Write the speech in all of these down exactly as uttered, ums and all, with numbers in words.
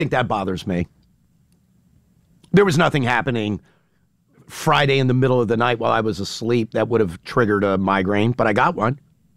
think that bothers me. There was nothing happening Friday in the middle of the night while I was asleep that would have triggered a migraine, but I got one.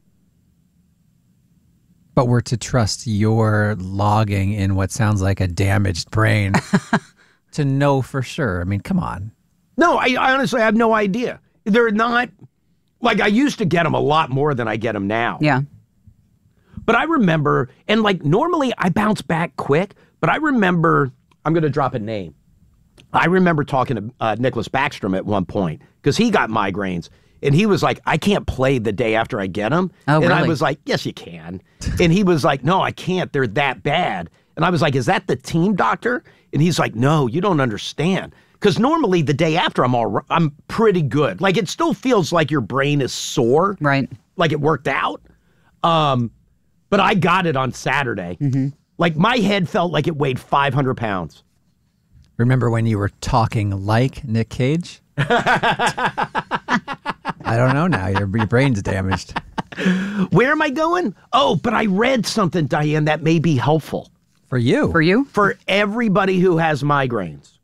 But we're to trust your logging in what sounds like a damaged brain to know for sure. I mean, come on. No, I, I honestly have no idea. They're not, like I used to get them a lot more than I get them now. Yeah. But I remember, and like normally I bounce back quick, but I remember, I'm going to drop a name. I remember talking to uh, Nicholas Backstrom at one point because he got migraines and he was like, I can't play the day after I get them. Oh, and really? I was like, yes, you can. And he was like, no, I can't. They're that bad. And I was like, is that the team doctor? And he's like, no, you don't understand. Because normally the day after I'm all, I'm pretty good. Like it still feels like your brain is sore. Right. Like it worked out. Um, but I got it on Saturday. Mm-hmm. Like my head felt like it weighed five hundred pounds. Remember when you were talking like Nick Cage? I don't know now. Your, your brain's damaged. Where am I going? Oh, but I read something, Diane, that may be helpful. For you. For you? For everybody who has migraines.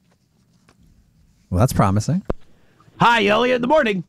Well, that's promising. Hi, Elliot. Good morning.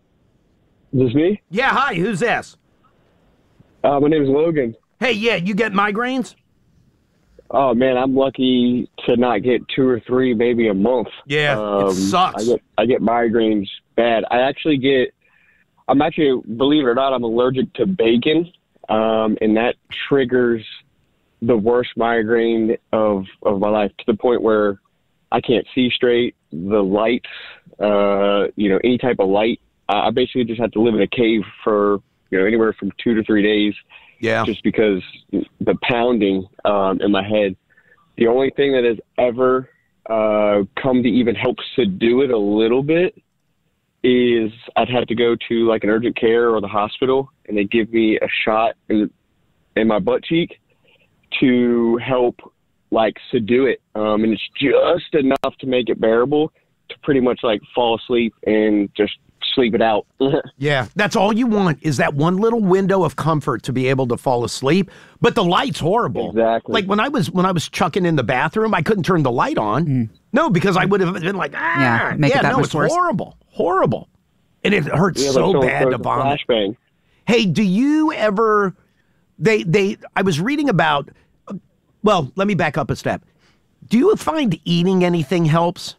Is this me? Yeah, hi. Who's this? Uh, my name is Logan. Hey, yeah, you get migraines? Oh, man, I'm lucky to not get two or three, maybe a month. Yeah, um, it sucks. I get, I get migraines bad. I actually get, I'm actually, believe it or not, I'm allergic to bacon, um, and that triggers the worst migraine of, of my life to the point where I can't see straight. The lights, uh, you know, any type of light. I basically just have to live in a cave for, you know, anywhere from two to three days. Yeah. Just because the pounding um, in my head. The only thing that has ever uh, come to even help subdue it a little bit is I'd have to go to like an urgent care or the hospital, and they give me a shot in, in my butt cheek to help like subdue it. Um, and it's just enough to make it bearable to pretty much like fall asleep and just sleep it out. Yeah, that's all you want is that one little window of comfort to be able to fall asleep. But the light's horrible. Exactly. Like when I was when I was chucking in the bathroom, I couldn't turn the light on. Mm. No, because I would have been like, ah, yeah, make yeah it that no, much it's worse. horrible, horrible, and it hurts yeah, so like bad to vomit. Flashbang. Hey, do you ever? They they. I was reading about. Well, let me back up a step. Do you find eating anything helps?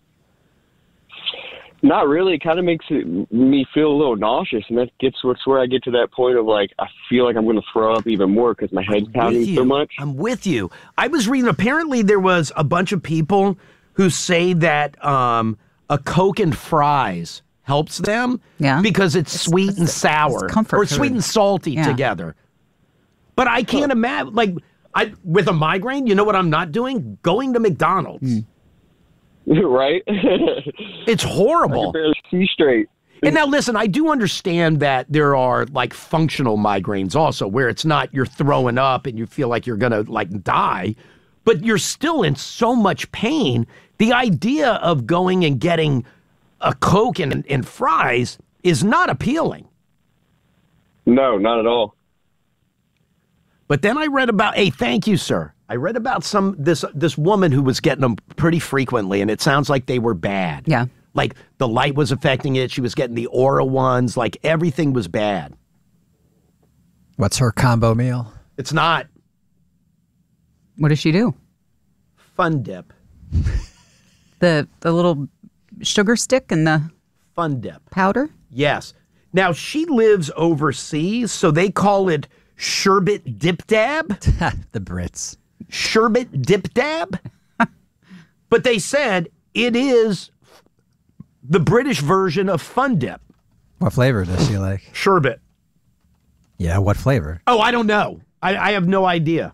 Not really. It kind of makes it, me feel a little nauseous, and that gets what's where I get to that point of like I feel like I'm going to throw up even more because my head's pounding so much. I'm with you. I was reading. Apparently, there was a bunch of people who say that um, a Coke and fries helps them. Yeah. Because it's, it's sweet it's, and sour, it's comfort or food. sweet and salty yeah. together. But I can't imagine like I with a migraine. You know what I'm not doing? Going to McDonald's. Mm. Right? It's horrible. I can barely see straight. And now listen, I do understand that there are like functional migraines also where it's not you're throwing up and you feel like you're going to like die, but you're still in so much pain. The idea of going and getting a Coke and, and fries is not appealing. No, not at all. But then I read about, hey, thank you, sir. I read about some this this woman who was getting them pretty frequently, and it sounds like they were bad. Yeah. Like the light was affecting it. She was getting the Aura ones. Like everything was bad. What's her combo meal? It's not. What does she do? Fun Dip. The the little sugar stick and the Fun Dip powder? Yes. Now she lives overseas, so they call it Sherbet Dip Dab. The Brits. Sherbet Dip Dab. But they said it is the British version of Fun Dip. What flavor does she like? Sherbet. Yeah, what flavor? Oh, I don't know. I, I have no idea.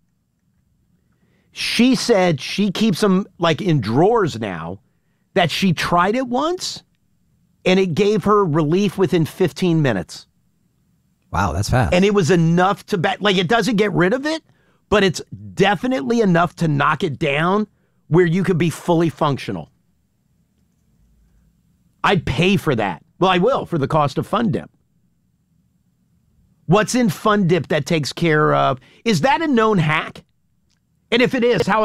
She said she keeps them like in drawers now, that she tried it once and it gave her relief within fifteen minutes. Wow, that's fast. And it was enough to bet, like it doesn't get rid of it, but it's definitely enough to knock it down where you could be fully functional. I'd pay for that. Well, I will for the cost of Fun Dip. What's in Fun Dip that takes care of, is that a known hack? And if it is, how